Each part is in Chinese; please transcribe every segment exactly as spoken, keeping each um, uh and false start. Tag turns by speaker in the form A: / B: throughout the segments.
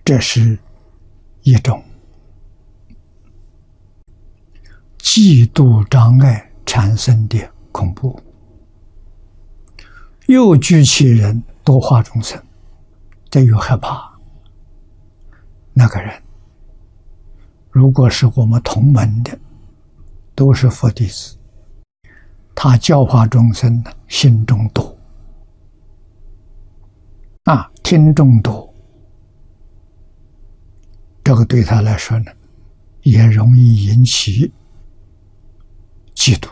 A: 这是一种嫉妒障碍产生的恐怖。又居其人，多化众生，这又害怕。那个人如果是我们同门的，都是佛弟子，他教化众生心中多啊，听众多，这个对他来说呢，也容易引起嫉妒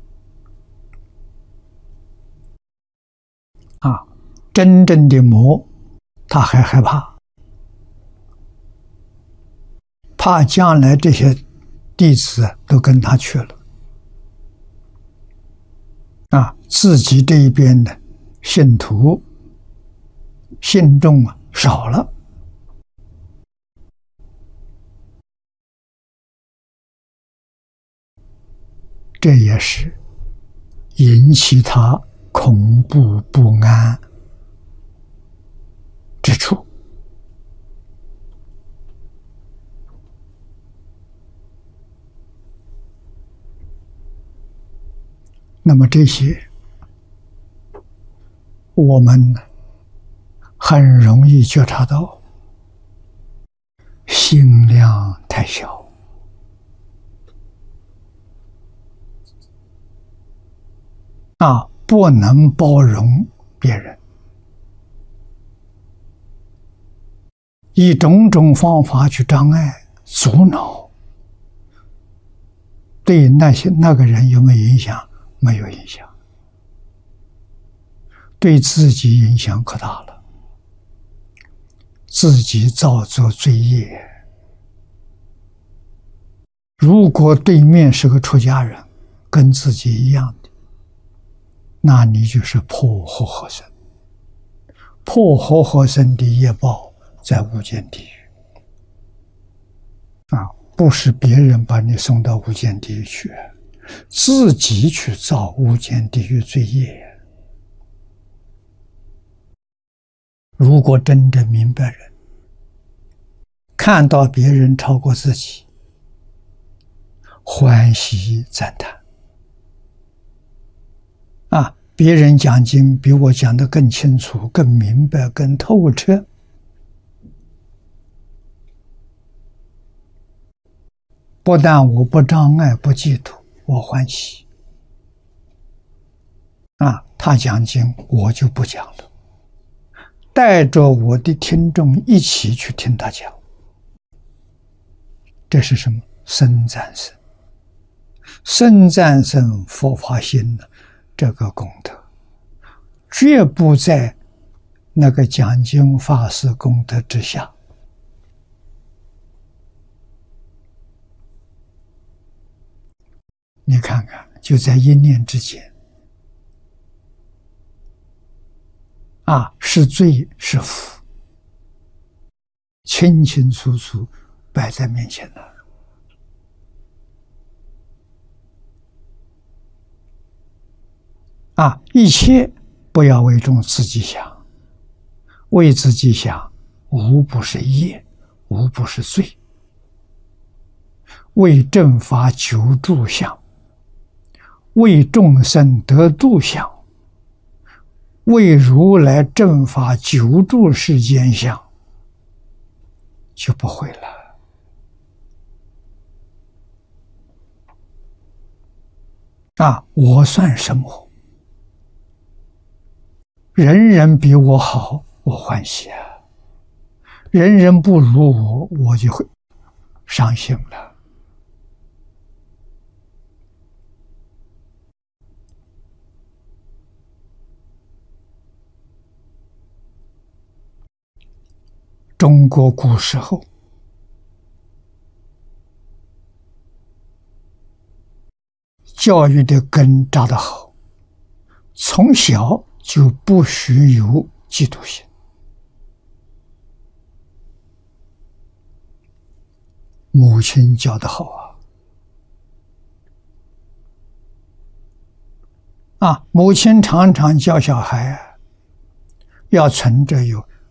A: 啊。真正的魔，他还害怕，怕将来这些弟子都跟他去了啊，自己这一边的信徒信众啊少了，这也是引起他恐怖不安之处。那么这些我们很容易觉察到，心量太小啊，不能包容别人，以种种方法去障碍阻挠，对那些那个人有没有影响？没有影响，对自己影响可大了，自己造作罪业。如果对面是个出家人，跟自己一样的，那你就是破活活生，破活活生的业报在无间地狱啊，不是别人把你送到无间地狱去，自己去造无间地狱罪业。如果真正明白人，看到别人超过自己，欢喜赞叹啊，别人讲经比我讲得更清楚、更明白、更透彻，不但我不障碍、不嫉妒，我欢喜啊！他讲经，我就不讲了，带着我的听众一起去听他讲。这是什么？生赞生，生赞生佛法心的这个功德，绝不在那个讲经法师功德之下。你看看，就在一念之间啊，是罪是福，清清楚楚摆在面前了啊！一切不要为众自己想，为自己想，无不是业，无不是罪。为正法久住想，为众生得度想，为如来正法久住世间想，就不会了啊！我算什么？人人比我好，我欢喜啊；人人不如我，我就会伤心了。中国古时候教育的根扎得好，从小就不许有嫉妒心。母亲教得好啊！啊，母亲常常教小孩啊，要存着有